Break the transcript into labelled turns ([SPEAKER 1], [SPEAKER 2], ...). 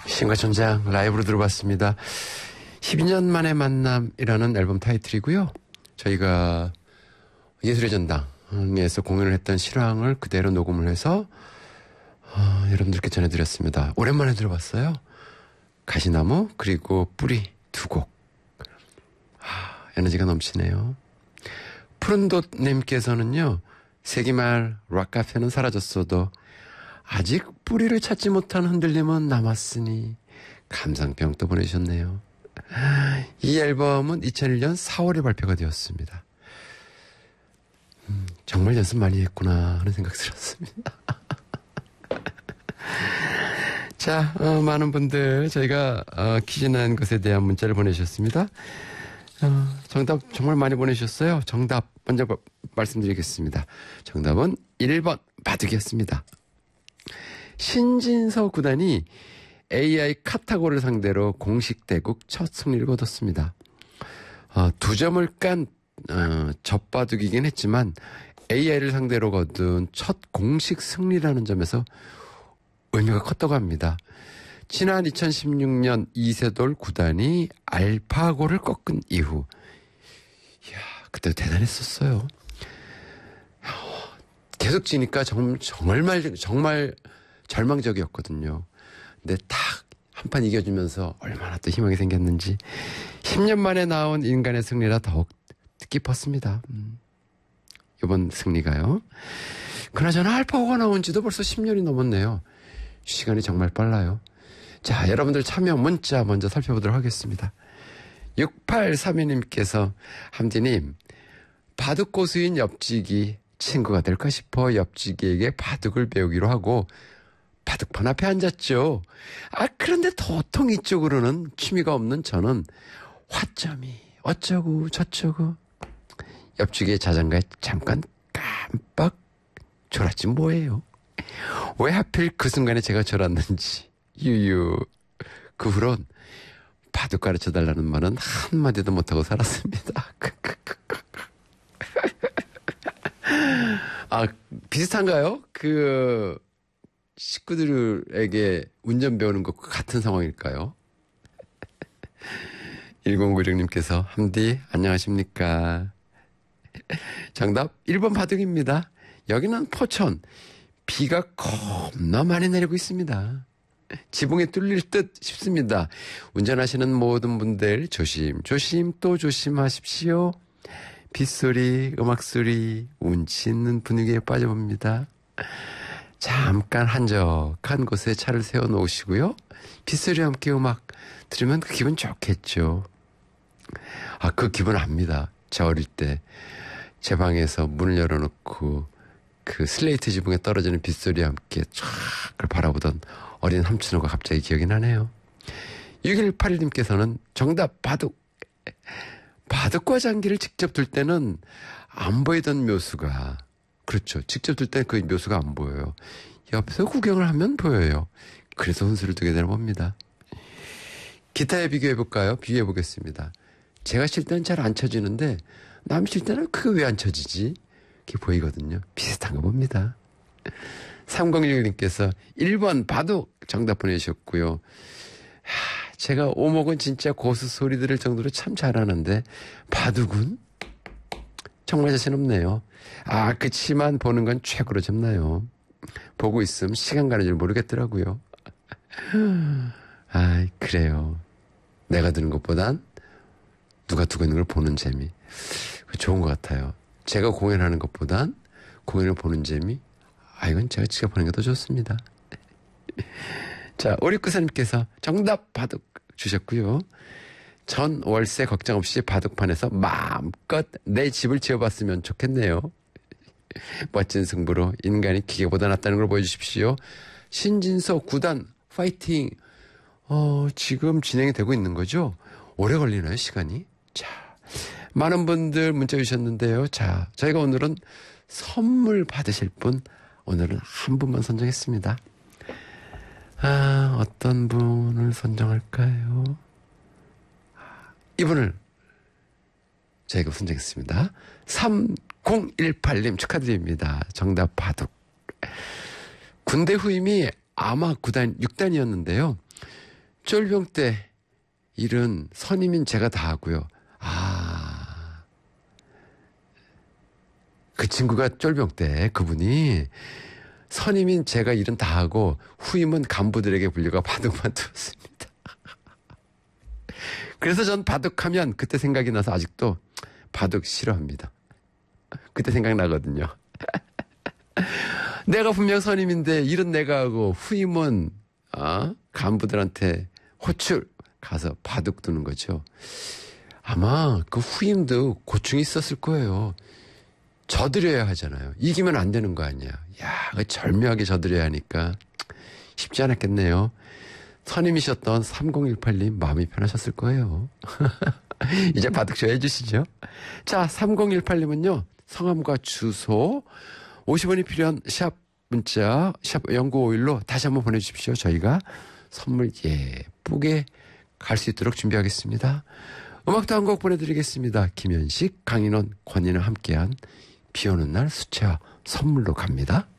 [SPEAKER 1] 신과 천장 라이브로 들어봤습니다. 12년 만의 만남이라는 앨범 타이틀이고요. 저희가 예술의 전당에서 공연을 했던 실황을 그대로 녹음을 해서 여러분들께 전해드렸습니다. 오랜만에 들어봤어요. 가시나무 그리고 뿌리 두 곡. 에너지가 넘치네요. 푸른돛님께서는요. 세기말 락카페는 사라졌어도 아직 뿌리를 찾지 못한 흔들림은 남았으니 감상평 또 보내주셨네요. 이 앨범은 2001년 4월에 발표가 되었습니다. 정말 연습 많이 했구나 하는 생각 들었습니다. 자, 많은 분들 저희가 퀴즈 난 것에 대한 문자를 보내주셨습니다. 정답 정말 많이 보내주셨어요. 정답 먼저 말씀드리겠습니다. 정답은 1번 바둑이었습니다. 신진서 구단이 AI 카타고를 상대로 공식 대국 첫 승리를 거뒀습니다. 2점을 깐 젖바둑이긴 했지만 AI를 상대로 거둔 첫 공식 승리라는 점에서 의미가 컸다고 합니다. 지난 2016년 이세돌 구단이 알파고를 꺾은 이후, 이야, 그때 대단했었어요. 계속 지니까 정말 절망적이었거든요. 근데 탁 한 판 이겨주면서 얼마나 또 희망이 생겼는지 10년 만에 나온 인간의 승리라 더욱 뜻깊었습니다. 이번 승리가요. 그나저나 알파고가 나온 지도 벌써 10년이 넘었네요. 시간이 정말 빨라요. 자, 여러분들 참여 문자 먼저 살펴보도록 하겠습니다. 6832님께서 함디님, 바둑 고수인 옆지기 친구가 될까 싶어 옆지기에게 바둑을 배우기로 하고 바둑판 앞에 앉았죠. 그런데 도통 이쪽으로는 취미가 없는 저는 화점이 어쩌고 저쩌고 옆지기의 자장가에 잠깐 깜빡 졸았지 뭐예요. 왜 하필 그 순간에 제가 졸았는지 유유. 그 후론 바둑 가르쳐달라는 말은 한마디도 못하고 살았습니다. 비슷한가요? 식구들에게 운전 배우는 것과 같은 상황일까요? 1096님께서 함디 안녕하십니까? 정답 1번 바둑입니다. 여기는 포천. 비가 겁나 많이 내리고 있습니다. 지붕에 뚫릴 듯 싶습니다. 운전하시는 모든 분들 조심 또 조심하십시오. 빗소리, 음악소리, 운치 있는 분위기에 빠져봅니다. 잠깐 한적한 곳에 차를 세워놓으시고요. 빗소리와 함께 음악 들으면 그 기분 좋겠죠. 그 기분 압니다. 저 어릴 때 제 방에서 문을 열어놓고 그 슬레이트 지붕에 떨어지는 빗소리와 함께 쫙 그걸 바라보던 어린 삼촌호가 갑자기 기억이 나네요. 6181님께서는 정답 바둑. 바둑과 장기를 직접 둘 때는 안 보이던 묘수가, 그렇죠. 직접 둘 때 그 묘수가 안 보여요. 옆에서 구경을 하면 보여요. 그래서 혼수를 두게 되는 겁니다. 기타에 비교해볼까요? 비교해보겠습니다. 제가 칠 때는 잘 안 쳐지는데 남이 칠 때는 그게 왜 안 쳐지지? 이렇게 보이거든요. 비슷한 거 봅니다. 3016님께서 1번 바둑 정답 보내주셨고요. 제가 오목은 진짜 고수 소리 들을 정도로 참 잘하는데 바둑은 정말 자신 없네요. 그치만 보는 건 최고로 접나요. 보고 있으면 시간 가는 줄 모르겠더라고요. 그래요. 내가 드는 것보단 누가 두고 있는 걸 보는 재미. 좋은 것 같아요. 제가 공연하는 것보단 공연을 보는 재미. 이건 제가 직접 보는 게 더 좋습니다. 자, 5694님께서 정답 바둑 주셨고요. 전 월세 걱정 없이 바둑판에서 마음껏 내 집을 지어봤으면 좋겠네요. 멋진 승부로 인간이 기계보다 낫다는 걸 보여주십시오. 신진서 9단 파이팅. 지금 진행이 되고 있는 거죠? 오래 걸리나요, 시간이? 자, 많은 분들 문자 주셨는데요. 자, 저희가 오늘은 선물 받으실 분, 오늘은 한 분만 선정했습니다. 어떤 분을 선정할까요? 이분을 저희가 선정했습니다. 3018님 축하드립니다. 정답 바둑. 군대 후임이 아마 6단이었는데요. 쫄병 때 일은 선임인 제가 다 하고요. 그 친구가 쫄병 때 그분이 선임인 제가 일은 다 하고 후임은 간부들에게 불려가 바둑만 두었습니다. 그래서 전 바둑하면 그때 생각이 나서 아직도 바둑 싫어합니다. 그때 생각나거든요. 내가 분명 선임인데 일은 내가 하고 후임은 간부들한테 호출 가서 바둑 두는 거죠. 아마 그 후임도 고충이 있었을 거예요. 져드려야 하잖아요. 이기면 안 되는 거 아니야. 야, 절묘하게 져드려야 하니까 쉽지 않았겠네요. 선임이셨던 3018님 마음이 편하셨을 거예요. 이제 바둑 좀 해주시죠. 자, 3018님은요. 성함과 주소 50원이 필요한 샵 문자 샵 0951로 다시 한번 보내주십시오. 저희가 선물 예쁘게 갈 수 있도록 준비하겠습니다. 음악도 한 곡 보내드리겠습니다. 김현식, 강인원, 권인을 함께한 비오는 날 수채화 선물로 갑니다.